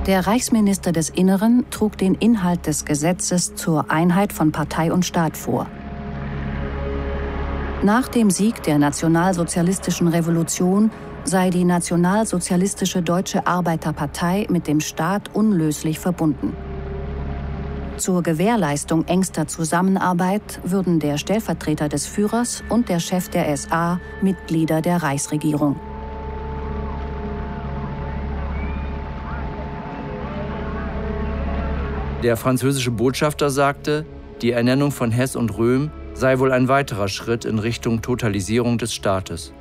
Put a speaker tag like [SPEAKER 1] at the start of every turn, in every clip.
[SPEAKER 1] Der Reichsminister des Inneren trug den Inhalt des Gesetzes zur Einheit von Partei und Staat vor. Nach dem Sieg der nationalsozialistischen Revolution sei die Nationalsozialistische Deutsche Arbeiterpartei mit dem Staat unlöslich verbunden. Zur Gewährleistung engster Zusammenarbeit würden der Stellvertreter des Führers und der Chef der SA Mitglieder der Reichsregierung.
[SPEAKER 2] Der französische Botschafter sagte, die Ernennung von Hess und Röhm sei wohl ein weiterer Schritt in Richtung Totalisierung des Staates.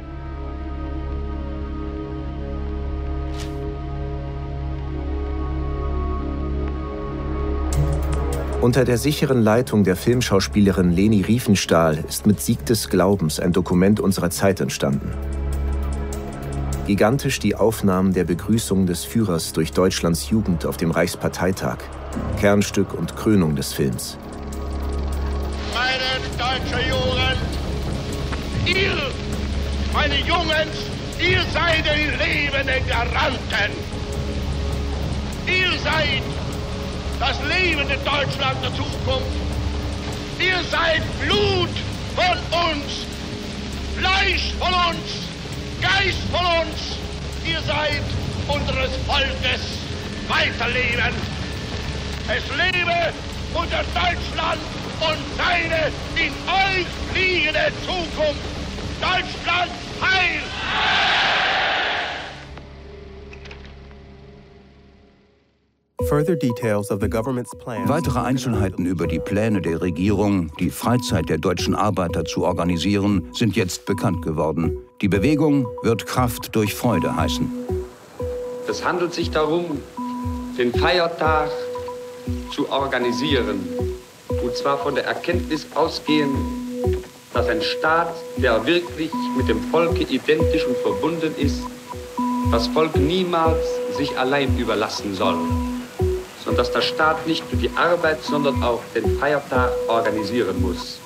[SPEAKER 3] Unter der sicheren Leitung der Filmschauspielerin Leni Riefenstahl ist mit Sieg des Glaubens ein Dokument unserer Zeit entstanden. Gigantisch die Aufnahmen der Begrüßung des Führers durch Deutschlands Jugend auf dem Reichsparteitag. Kernstück und Krönung des Films.
[SPEAKER 4] Meine deutsche Jugend, ihr, meine Jungs, ihr seid die lebenden Garanten. Ihr seid das lebende Deutschland der Zukunft. Ihr seid Blut von uns, Fleisch von uns, Geist von uns. Ihr seid unseres Volkes Weiterleben. Es lebe unser Deutschland und seine in euch liegende Zukunft. Deutschland heil!
[SPEAKER 5] Weitere Einzelheiten über die Pläne der Regierung, die Freizeit der deutschen Arbeiter zu organisieren, sind jetzt bekannt geworden. Die Bewegung wird Kraft durch Freude heißen.
[SPEAKER 6] Es handelt sich darum, den Feiertag zu organisieren. Und zwar von der Erkenntnis ausgehend, dass ein Staat, der wirklich mit dem Volke identisch und verbunden ist, das Volk niemals sich allein überlassen soll. Sondern dass der Staat nicht nur die Arbeit, sondern auch den Feiertag organisieren muss.